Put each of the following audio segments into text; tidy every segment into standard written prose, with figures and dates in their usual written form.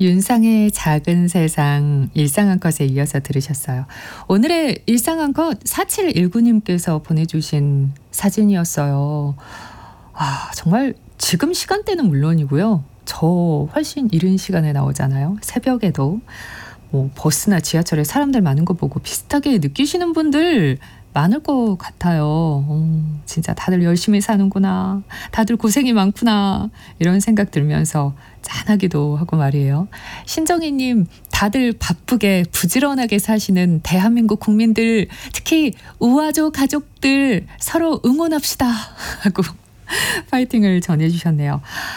윤상의 작은 세상 일상한 컷에 이어서 들으셨어요. 오늘의 일상한 컷 4719님께서 보내주신 사진이었어요. 정말 지금 시간대는 물론이고요. 저 훨씬 이른 시간에 나오잖아요. 새벽에도 버스나 지하철에 사람들 많은 거 보고 비슷하게 느끼시는 분들 많을 것 같아요. 진짜 다들 열심히 사는구나. 다들 고생이 많구나. 이런 생각 들면서 짠하기도 하고 말이에요. 신정희님, 다들 바쁘게 부지런하게 사시는 대한민국 국민들, 특히 우아조 가족들 서로 응원합시다 하고 파이팅을 전해주셨네요.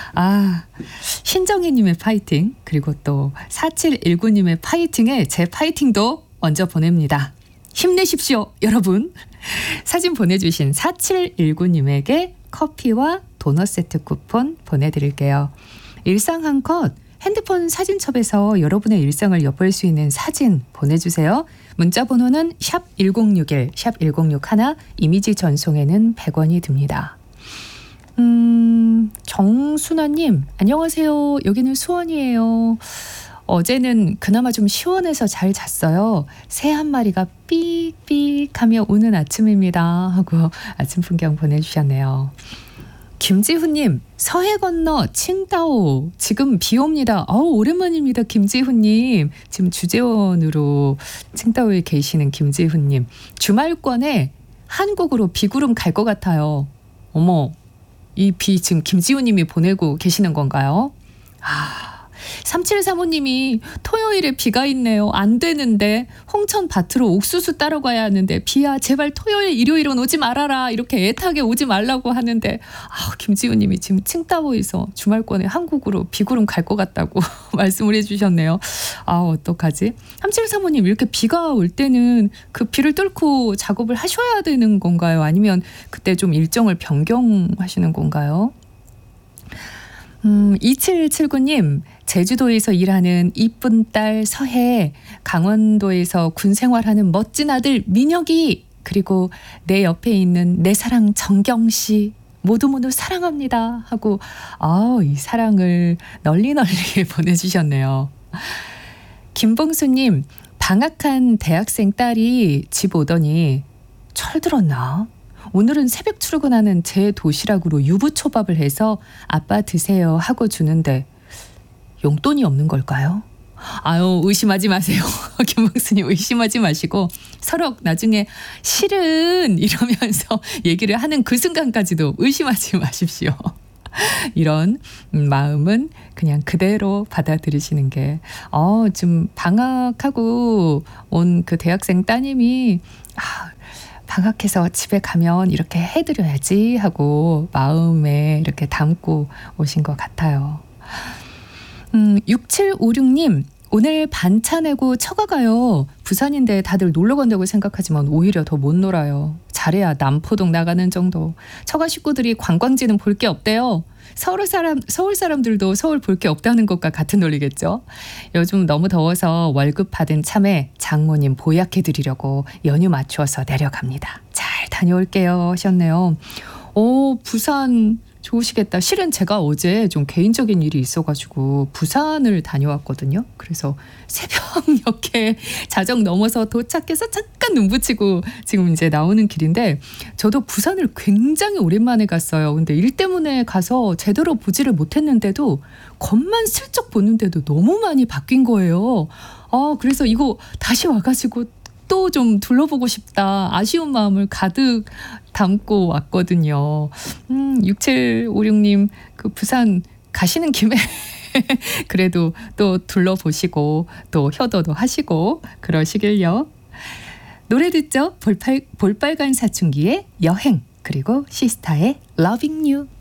신정희님의 파이팅, 그리고 또 4719님의 파이팅에 제 파이팅도 얹어 보냅니다. 힘내십시오, 여러분. 사진 보내주신 4719님에게 커피와 도넛 세트 쿠폰 보내드릴게요. 일상 한 컷, 핸드폰 사진첩에서 여러분의 일상을 엿볼 수 있는 사진 보내주세요. 문자 번호는 샵 1061, 샵 1061, 이미지 전송에는 100원이 듭니다. 정순아님, 안녕하세요. 여기는 수원이에요. 어제는 그나마 좀 시원해서 잘 잤어요. 새 한 마리가 삑삑하며 우는 아침입니다 하고 아침 풍경 보내주셨네요. 김지훈님, 서해 건너 칭다오 지금 비 옵니다. 오랜만입니다. 김지훈님, 지금 주재원으로 칭다오에 계시는 김지훈님, 주말권에 한국으로 비구름 갈 것 같아요. 어머, 이 비 지금 김지훈님이 보내고 계시는 건가요? 3735님이 토요일에 비가 있네요. 안 되는데 홍천 밭으로 옥수수 따러 가야 하는데 비야 제발 토요일 일요일은 오지 말아라 이렇게 애타게 오지 말라고 하는데 김지훈님이 지금 칭따오에서 주말권에 한국으로 비구름 갈 것 같다고 말씀을 해주셨네요. 어떡하지? 3735님, 이렇게 비가 올 때는 그 비를 뚫고 작업을 하셔야 되는 건가요? 아니면 그때 좀 일정을 변경하시는 건가요? 2779님, 제주도에서 일하는 이쁜 딸 서해, 강원도에서 군 생활하는 멋진 아들 민혁이, 그리고 내 옆에 있는 내 사랑 정경씨 모두 사랑합니다 하고 이 사랑을 널리 보내주셨네요. 김봉수님, 방학한 대학생 딸이 집 오더니 철들었나? 오늘은 새벽 출근하는 제 도시락으로 유부초밥을 해서 아빠 드세요 하고 주는데 용돈이 없는 걸까요? 의심하지 마세요. 김봉수님, 의심하지 마시고 서로 나중에 실은 이러면서 얘기를 하는 그 순간까지도 의심하지 마십시오. 이런 마음은 그냥 그대로 받아들이시는 게 지금 방학하고 온 그 대학생 따님이 방학해서 집에 가면 이렇게 해드려야지 하고 마음에 이렇게 담고 오신 것 같아요. 6756님, 오늘 반차 내고 처가 가요. 부산인데 다들 놀러 간다고 생각하지만 오히려 더 못 놀아요. 잘해야 남포동 나가는 정도. 처가 식구들이 관광지는 볼 게 없대요. 서울 사람들도 서울 볼 게 없다는 것과 같은 논리겠죠. 요즘 너무 더워서 월급 받은 참에 장모님 보약해드리려고 연휴 맞추어서 내려갑니다. 잘 다녀올게요 하셨네요. 부산 좋으시겠다. 실은 제가 어제 좀 개인적인 일이 있어가지고 부산을 다녀왔거든요. 그래서 새벽녘에 자정 넘어서 도착해서 잠깐 눈 붙이고 지금 이제 나오는 길인데, 저도 부산을 굉장히 오랜만에 갔어요. 근데 일 때문에 가서 제대로 보지를 못했는데도 겉만 슬쩍 보는데도 너무 많이 바뀐 거예요. 그래서 이거 다시 와가지고 또 좀 둘러보고 싶다. 아쉬운 마음을 가득 담고 왔거든요. 6756님, 그 부산 가시는 김에 그래도 또 둘러보시고 또 효도도 하시고 그러시길요. 노래 듣죠? 볼빨간 사춘기의 여행, 그리고 시스타의 Loving You.